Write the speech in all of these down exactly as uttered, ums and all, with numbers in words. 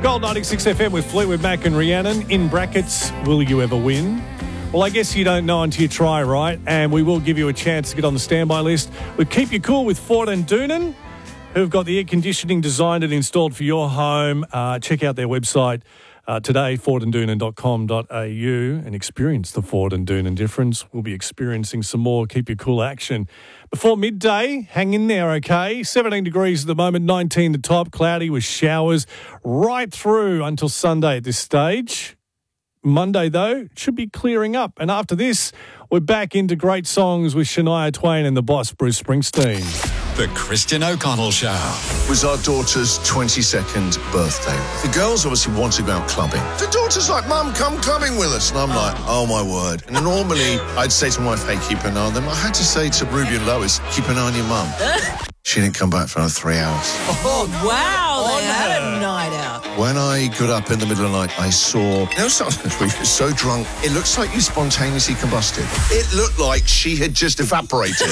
Gold ninety-six F M with Fleetwood Mac and Rhiannon. In brackets, will you ever win? Well, I guess you don't know until you try, right? And we will give you a chance to get on the standby list. We keep you cool with Ford and Doonan, who've got the air conditioning designed and installed for your home. Uh, check out their website uh, today, ford and doonan dot com dot a u, and experience the Ford and Doonan difference. We'll be experiencing some more Keep You Cool action. Before midday, hang in there, okay? seventeen degrees at the moment, nineteen the top, cloudy with showers right through until Sunday at this stage. Monday, though, should be clearing up. And after this, we're back into great songs with Shania Twain and the boss, Bruce Springsteen. The Christian O'Connell Show. It was our daughter's twenty-second birthday. The girls obviously want to go out clubbing. The daughter's like, Mum, come clubbing with us. And I'm like, oh, my word. And normally I'd say to my wife, hey, keep an eye on them. I had to say to Ruby and Lois, keep an eye on your mum. She didn't come back for another three hours. Oh, wow. They had a night out. When I got up in the middle of the night, I saw... You know, sometimes we were so drunk, it looks like you spontaneously combusted. It looked like she had just evaporated.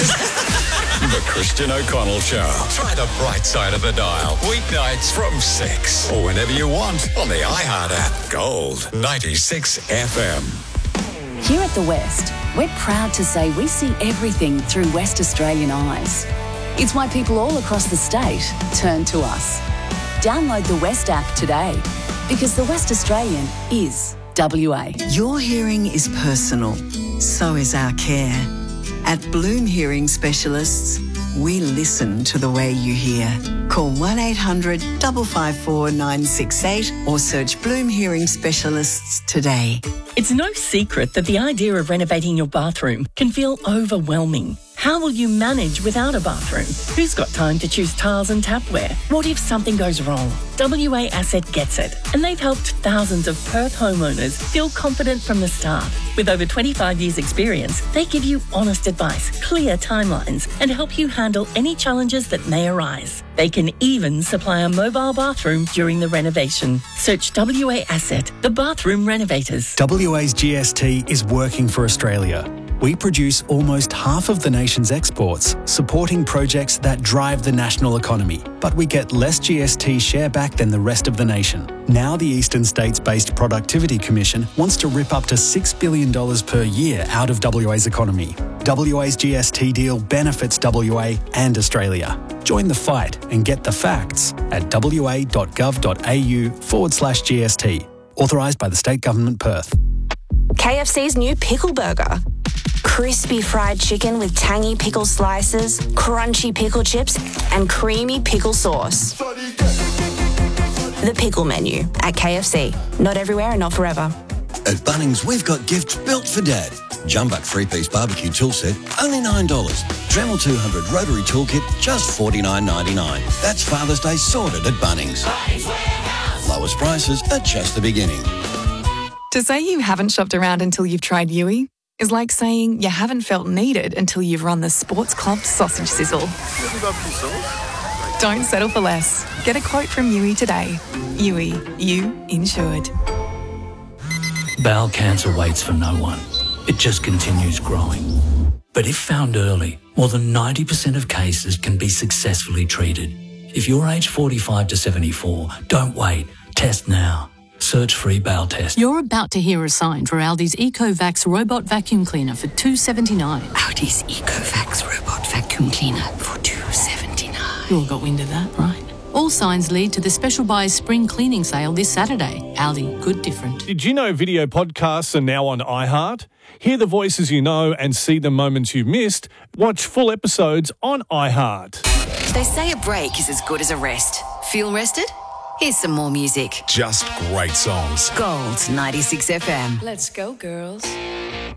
The Christian O'Connell Show. Try the bright side of the dial. Weeknights from six. Or whenever you want on the iHeart app. Gold ninety-six F M. Here at The West, we're proud to say we see everything through West Australian eyes. It's why people all across the state turn to us. Download the West app today, because the West Australian is W A. Your hearing is personal, so is our care. At Bloom Hearing Specialists, we listen to the way you hear. Call one eight hundred, five five four, nine six eight or search Bloom Hearing Specialists today. It's no secret that the idea of renovating your bathroom can feel overwhelming. How will you manage without a bathroom? Who's got time to choose tiles and tapware? What if something goes wrong? W A Asset gets it, and they've helped thousands of Perth homeowners feel confident from the start. With over twenty-five years experience, they give you honest advice, clear timelines, and help you handle any challenges that may arise. They can even supply a mobile bathroom during the renovation. Search W A Asset, the bathroom renovators. W A's G S T is working for Australia. We produce almost half of the nation's exports, supporting projects that drive the national economy. But we get less G S T share back than the rest of the nation. Now the Eastern States-based Productivity Commission wants to rip up to six billion dollars per year out of W A's economy. W A's G S T deal benefits W A and Australia. Join the fight and get the facts at wa.gov.au forward slash GST. Authorised by the State Government, Perth. K F C's new pickle burger. Crispy fried chicken with tangy pickle slices, crunchy pickle chips, and creamy pickle sauce. The pickle menu at K F C. Not everywhere and not forever. At Bunnings, we've got gifts built for Dad. Jumbuck three-piece barbecue tool set, only nine dollars. Dremel two hundred rotary toolkit, just forty-nine ninety-nine. That's Father's Day sorted at Bunnings. Lowest prices at just the beginning. To say you haven't shopped around until you've tried Yui is like saying you haven't felt needed until you've run the Sports Club sausage sizzle. Don't settle for less. Get a quote from Yui today. Yui, you insured. Bowel cancer waits for no one. It just continues growing. But if found early, more than ninety percent of cases can be successfully treated. If you're aged forty-five to seventy-four, don't wait. Test now. Search free bowel test. You're about to hear a sign for Aldi's EcoVax robot vacuum cleaner for two dollars seventy-nine. Aldi's EcoVax robot vacuum cleaner for two dollars seventy-nine. You all got wind of that, right? All signs lead to the Special Buys spring cleaning sale this Saturday. Aldi, good different. Did you know video podcasts are now on iHeart? Hear the voices you know and see the moments you've missed. Watch full episodes on iHeart. They say a break is as good as a rest. Feel rested? Here's some more music. Just great songs. Gold ninety-six F M. Let's go, girls.